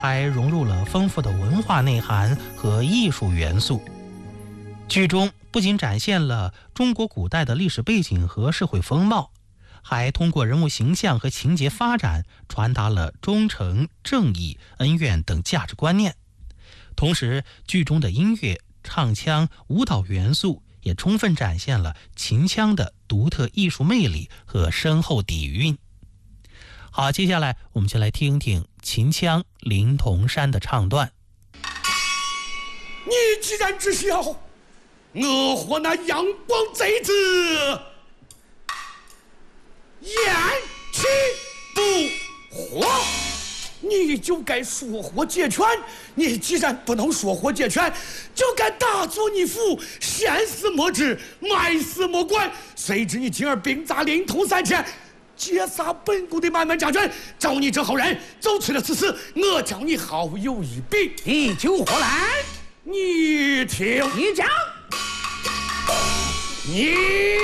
还融入了丰富的文化内涵和艺术元素。剧中不仅展现了中国古代的历史背景和社会风貌，还通过人物形象和情节发展，传达了忠诚、正义、恩怨等价值观念。同时，剧中的音乐、唱腔、舞蹈元素也充分展现了秦腔的独特艺术魅力和深厚底蕴。好，接下来我们就来听听秦腔灵童山的唱段。 你既然知晓我和那阳光贼子言其不和，你就该说和解劝。你既然不能说和解劝，就该打作你父，先死莫知，埋死莫管。谁知你今儿兵砸灵童山前，劫杀本宫的满满家眷，照你这好人走出了此事，我叫你好有一柄。 你就何来？ 你听， 你讲。 你